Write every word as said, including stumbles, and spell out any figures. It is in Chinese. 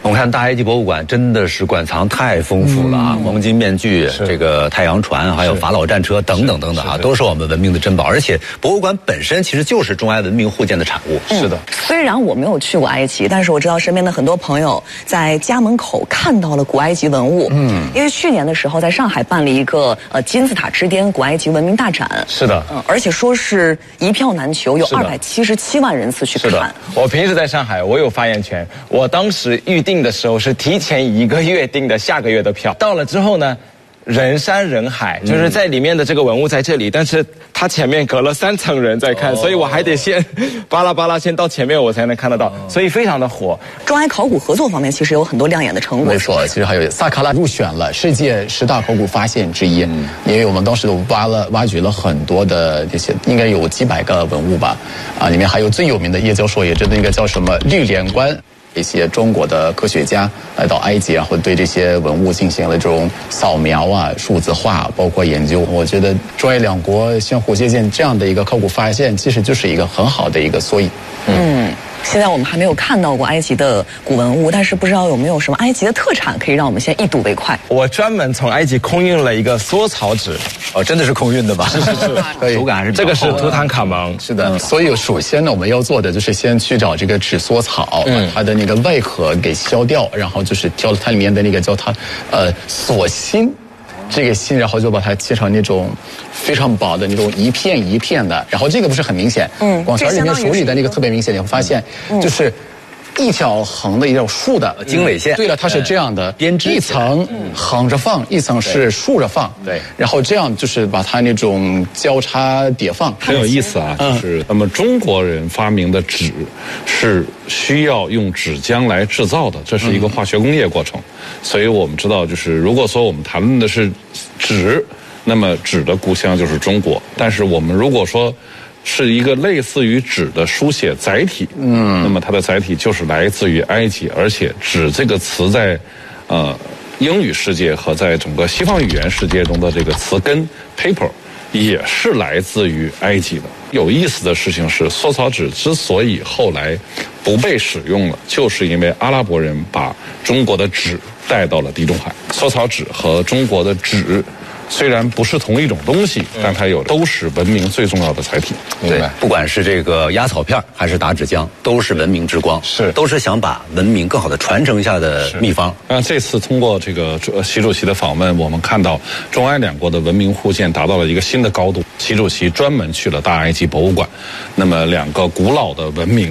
我们看大埃及博物馆真的是馆藏太丰富了啊，嗯、黄金面具、这个太阳船，还有法老战车等等等等啊，都是我们文明的珍宝。而且博物馆本身其实就是中埃文明互鉴的产物。 嗯、是的。虽然我没有去过埃及，但是我知道身边的很多朋友在家门口看到了古埃及文物。嗯。因为去年的时候在上海办了一个呃金字塔之巅古埃及文明大展。 是的。 嗯，而且说是一票难求，有二百七十七万人次去看。 是的。我平时在上海，我有发言权。我当时预定的时候是提前一个月订的下个月的票，到了之后呢，人山人海，就是在里面的这个文物在这里，但是它前面隔了三层人在看，哦、所以我还得先巴拉巴拉先到前面我才能看得到，所以非常的火。 中埃考古合作方面其实有很多亮眼的成果。 没错，其实还有萨卡拉入选了世界十大考古发现之一，嗯、因为我们当时都挖了挖掘了很多的这些，应该有几百个文物吧，啊，里面还有最有名的叶教授也知道那个叫什么绿莲冠。一些中国的科学家来到埃及，然后对这些文物进行了这种扫描啊、数字化，包括研究。我觉得中埃两国相互借鉴这样的一个考古发现，其实就是一个很好的一个缩影。 嗯。现在我们还没有看到过埃及的古文物，但是不知道有没有什么埃及的特产可以让我们先一睹为快。 我专门从埃及空运了一个缩草纸， 哦，真的是空运的吧？ 是是是， 手感还是这个是图坦卡蒙， 是的。嗯、所以首先呢，我们要做的就是先去找这个纸缩草，把它的那个外壳给削掉，然后就是挑它里面的那个叫它呃锁芯。这个芯，然后就把它切成那种非常薄的那种一片一片的，然后这个不是很明显，嗯，广桥里面手里的那个特别明显，你会发现就是一条横的一条竖的经纬线。 对了，它是这样的，编织一层横着放，一层是竖着放， 对， 然后这样就是把它那种交叉叠放， 很有意思啊。就是那么中国人发明的纸是需要用纸浆来制造的，这是一个化学工业过程。所以我们知道，就是如果说我们谈论的是纸，那么纸的故乡就是中国。但是我们如果说是一个类似于纸的书写载体，嗯，那么它的载体就是来自于埃及，而且纸这个词在呃英语世界和在整个西方语言世界中的这个词根 paper 也是来自于埃及的。有意思的事情是，缩草纸之所以后来不被使用了，就是因为阿拉伯人把中国的纸带到了地中海。缩草纸和中国的纸虽然不是同一种东西，但它有都是文明最重要的载体。 对，不管是这个压草片还是打纸浆，都是文明之光， 是都是想把文明更好的传承下的秘方。 那这次通过这个习主席的访问，我们看到中埃两国的文明互鉴达到了一个新的高度。习主席专门去了大埃及博物馆，那么两个古老的文明